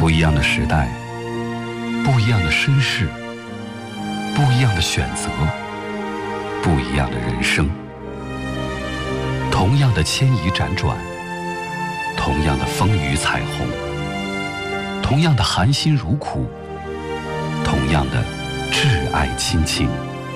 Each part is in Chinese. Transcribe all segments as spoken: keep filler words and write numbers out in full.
不一样的时代，不一样的身世，不一样的选择，不一样的人生。同样的牵移辗转，同样的风雨彩虹，同样的含辛茹苦，同样的挚爱亲情。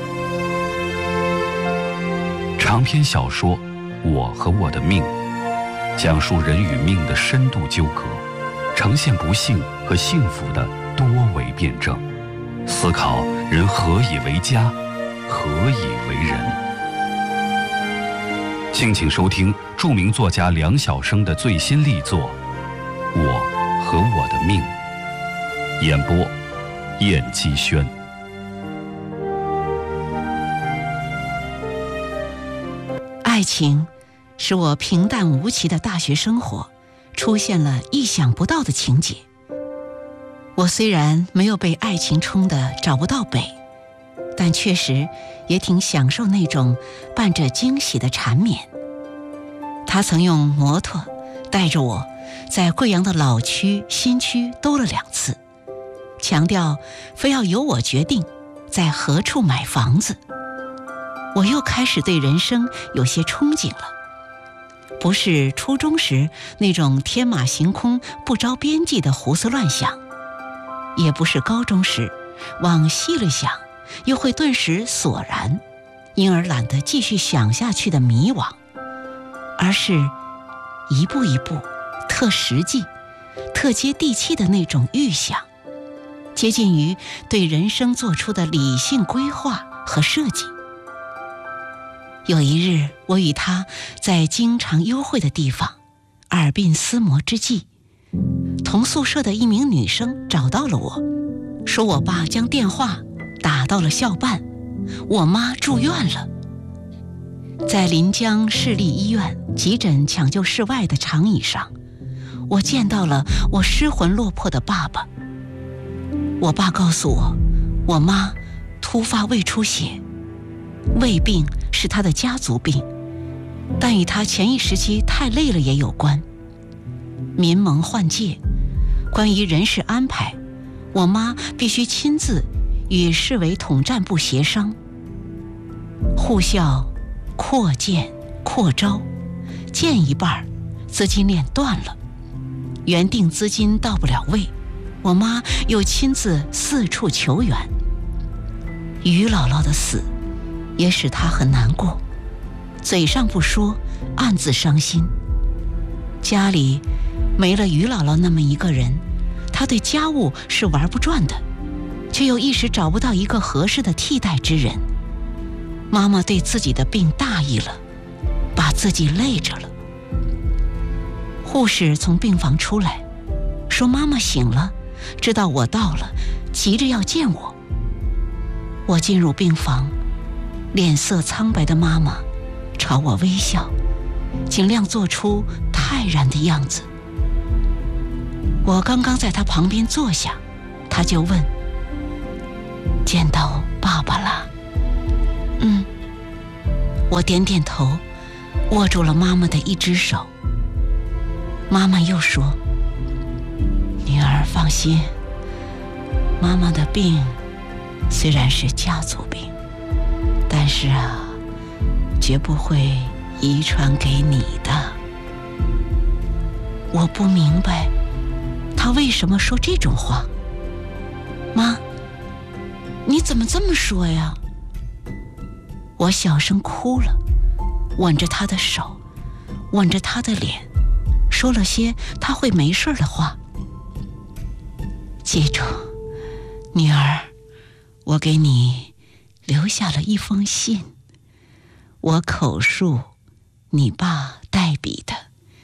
长篇小说《我和我的命》，讲述人与命的深度纠葛，呈现不幸和幸福的多维辩证，思考人何以为家，何以为人。敬请收听著名作家梁晓声的最新力作《我和我的命》，演播燕姬轩。 爱情使我平淡无奇的大学生活出现了意想不到的情节。我虽然没有被爱情冲得找不到北，但确实也挺享受那种伴着惊喜的缠绵。他曾用摩托带着我在贵阳的老区新区兜了两次，强调非要由我决定在何处买房子。我又开始对人生有些憧憬了，不是初中时那种天马行空不着边际的胡思乱想，也不是高中时往细了想又会顿时索然，因而懒得继续想下去的迷惘，而是一步一步特实际特接地气的那种预想，接近于对人生做出的理性规划和设计。有一日，我与他在经常幽会的地方耳鬓厮磨之际，同宿舍的一名女生找到了我，说我爸将电话打到了校办，我妈住院了。在临江市立医院急诊抢救室外的长椅上，我见到了我失魂落魄的爸爸。我爸告诉我，我妈突发胃出血，胃病是他的家族病，但与他前一时期太累了也有关。民盟换届，关于人事安排，我妈必须亲自与市委统战部协商。护校扩建扩招，建一半，资金链断了，原定资金到不了位，我妈又亲自四处求援。于姥姥的死也使她很难过，嘴上不说，暗自伤心。家里没了于姥姥那么一个人，她对家务是玩不转的，却又一时找不到一个合适的替代之人。妈妈对自己的病大意了，把自己累着了。护士从病房出来，说妈妈醒了，知道我到了，急着要见我。我进入病房，脸色苍白的妈妈朝我微笑，尽量做出泰然的样子。我刚刚在她旁边坐下，她就问：见到爸爸了？嗯，我点点头，握住了妈妈的一只手。妈妈又说：女儿放心，妈妈的病虽然是家族病，但是啊，绝不会遗传给你的。我不明白他为什么说这种话。妈，你怎么这么说呀？我小声哭了，吻着他的手，吻着他的脸，说了些他会没事的话。记住，女儿，我给你留下了一封信，我口述，你爸代笔的。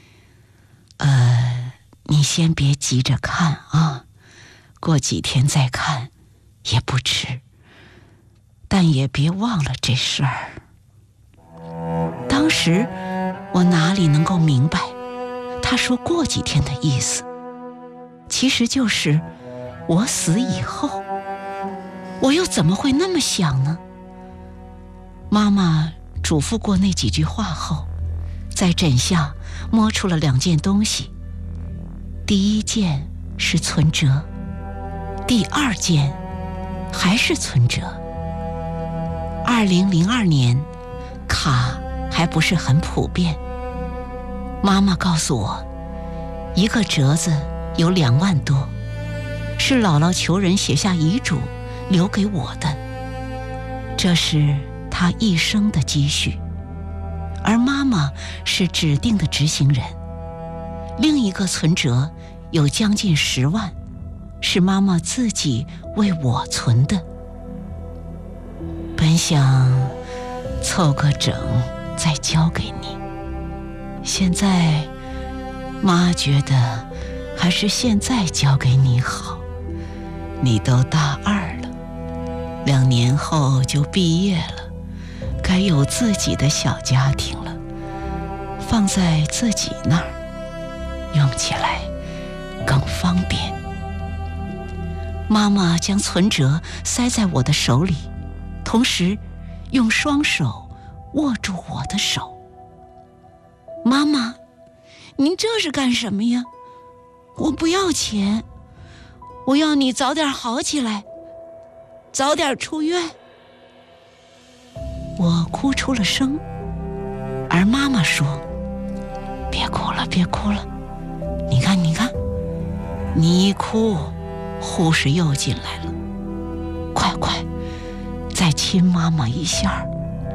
呃，你先别急着看啊，过几天再看也不迟，但也别忘了这事儿。当时我哪里能够明白他说过几天的意思，其实就是我死以后。我又怎么会那么想呢？妈妈嘱咐过那几句话后，在枕下摸出了两件东西。第一件是存折，第二件还是存折。二零零二年，卡还不是很普遍。妈妈告诉我，一个折子有两万多，是姥姥求人写下遗嘱留给我的，这是她一生的积蓄。而妈妈是指定的执行人。另一个存折有将近十万，是妈妈自己为我存的。本想凑个整再交给你，现在妈觉得还是现在交给你好。你都大二了，两年后就毕业了，该有自己的小家庭了，放在自己那儿，用起来更方便。妈妈将存折塞在我的手里，同时用双手握住我的手。妈妈，您这是干什么呀？我不要钱，我要你早点好起来，早点出院。我哭出了声，而妈妈说：别哭了，别哭了，你看，你看，你一哭，护士又进来了，快快，再亲妈妈一下。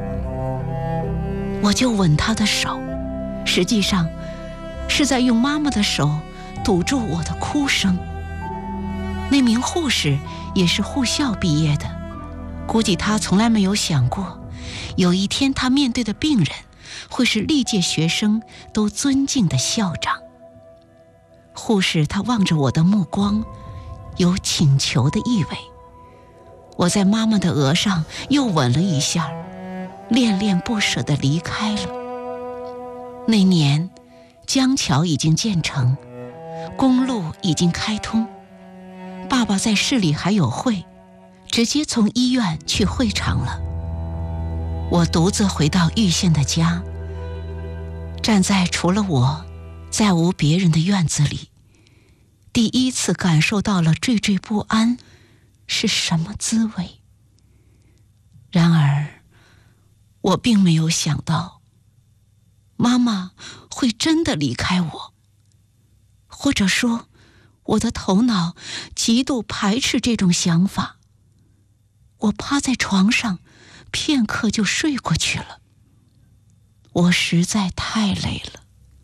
我就吻她的手，实际上是在用妈妈的手堵住我的哭声。那名护士也是护校毕业的，估计她从来没有想过，有一天她面对的病人会是历届学生都尊敬的校长。护士她望着我的目光有请求的意味。我在妈妈的额上又吻了一下，恋恋不舍地离开了。那年江桥已经建成，公路已经开通，爸爸在市里还有会，直接从医院去会场了。我独自回到玉县的家，站在除了我再无别人的院子里，第一次感受到了惴惴不安是什么滋味。然而我并没有想到妈妈会真的离开我，或者说我的头脑极度排斥这种想法。我趴在床上片刻就睡过去了，我实在太累了。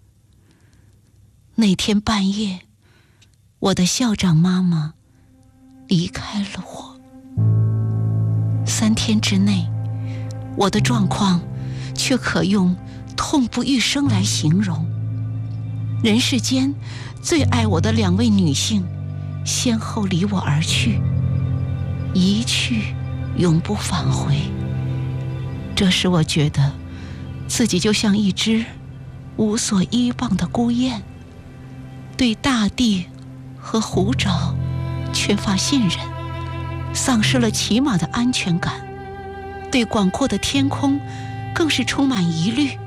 那天半夜，我的校长妈妈离开了我。三天之内，我的状况却可用痛不欲生来形容。人世间最爱我的两位女性先后离我而去，一去永不返回。这使我觉得自己就像一只无所依傍的孤雁，对大地和湖沼缺乏信任，丧失了起码的安全感，对广阔的天空更是充满疑虑。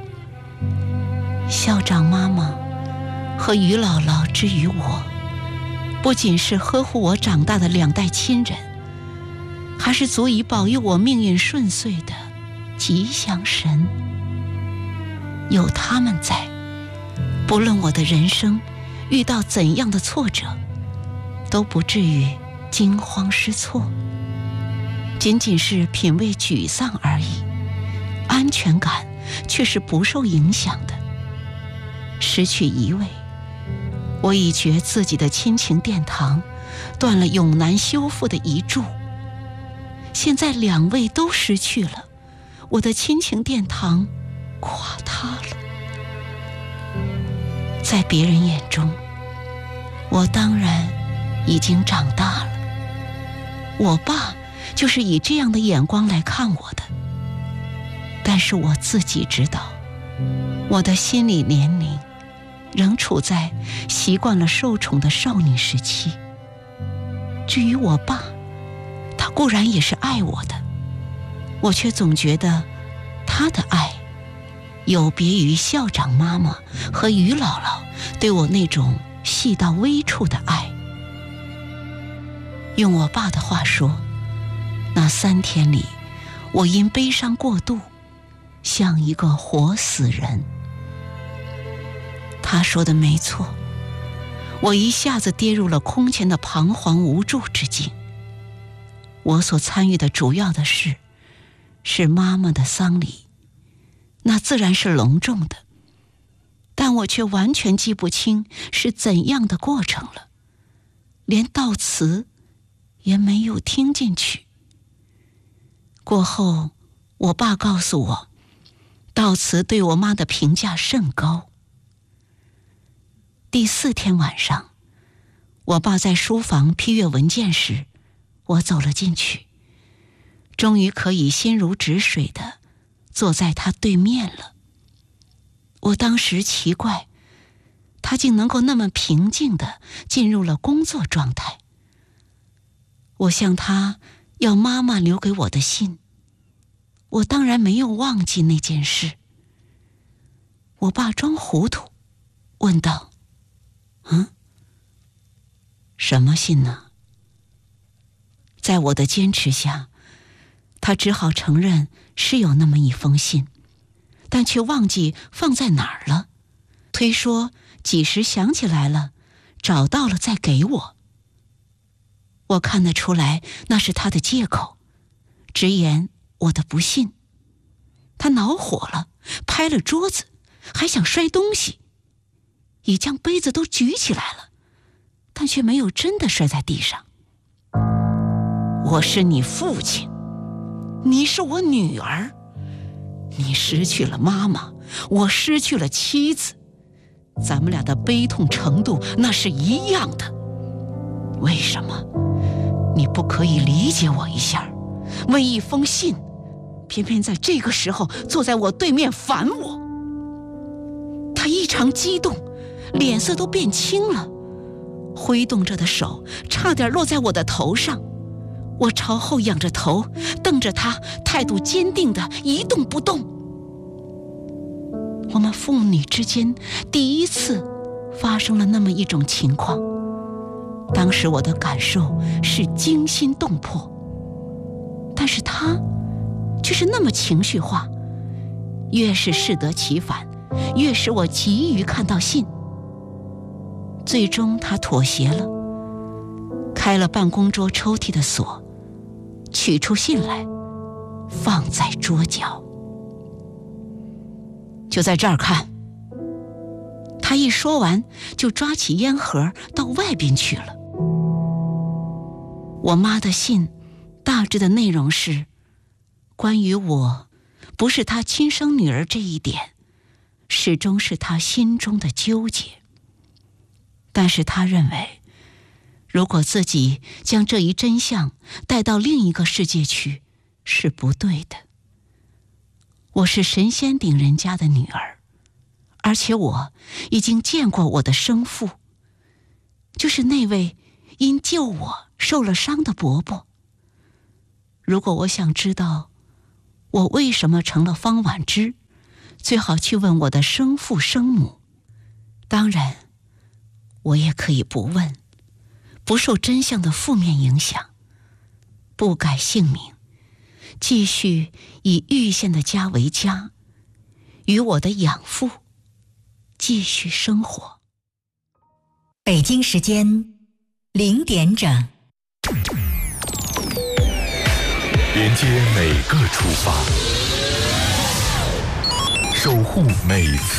校长妈妈和于姥姥之于我，不仅是呵护我长大的两代亲人，还是足以保佑我命运顺遂的吉祥神。有他们在，不论我的人生遇到怎样的挫折，都不至于惊慌失措，仅仅是品味沮丧而已，安全感却是不受影响的。失去一位，我已觉自己的亲情殿堂断了永难修复的遗柱。现在两位都失去了，我的亲情殿堂垮塌了。在别人眼中，我当然已经长大了，我爸就是以这样的眼光来看我的。但是我自己知道，我的心理年龄仍处在习惯了受宠的少女时期。至于我爸，他固然也是爱我的，我却总觉得他的爱有别于校长妈妈和于姥姥对我那种细到微处的爱。用我爸的话说，那三天里，我因悲伤过度，像一个活死人。他说的没错，我一下子跌入了空前的彷徨无助之境。我所参与的主要的事是妈妈的丧礼，那自然是隆重的，但我却完全记不清是怎样的过程了，连悼词也没有听进去。过后，我爸告诉我，悼词对我妈的评价甚高。第四天晚上，我爸在书房批阅文件时，我走了进去，终于可以心如止水地坐在他对面了。我当时奇怪，他竟能够那么平静地进入了工作状态。我向他要妈妈留给我的信，我当然没有忘记那件事。我爸装糊涂，问道：“嗯，什么信呢？”在我的坚持下，他只好承认是有那么一封信，但却忘记放在哪儿了，推说几时想起来了，找到了再给我。我看得出来那是他的借口，直言我的不信。他恼火了，拍了桌子，还想摔东西，已将杯子都举起来了，但却没有真的摔在地上。我是你父亲，你是我女儿，你失去了妈妈，我失去了妻子，咱们俩的悲痛程度那是一样的。为什么你不可以理解我一下？为一封信，偏偏在这个时候坐在我对面烦我。他异常激动，脸色都变青了，挥动着的手差点落在我的头上。我朝后仰着头，瞪着他，态度坚定的一动不动。我们父女之间第一次发生了那么一种情况，当时我的感受是惊心动魄，但是他却是那么情绪化，越是适得其反，越使我急于看到信。最终他妥协了，开了办公桌抽屉的锁，取出信来，放在桌角。就在这儿看。他一说完，就抓起烟盒到外边去了。我妈的信大致的内容是，关于我不是她亲生女儿这一点，始终是她心中的纠结。但是她认为，如果自己将这一真相带到另一个世界去，是不对的。我是神仙顶人家的女儿，而且我已经见过我的生父，就是那位因救我受了伤的伯伯。如果我想知道我为什么成了方婉之，最好去问我的生父生母。当然，我也可以不问，不受真相的负面影响，不改姓名，继续以玉县的家为家，与我的养父继续生活。 北京时间零点整， 连接每个出发，守护每次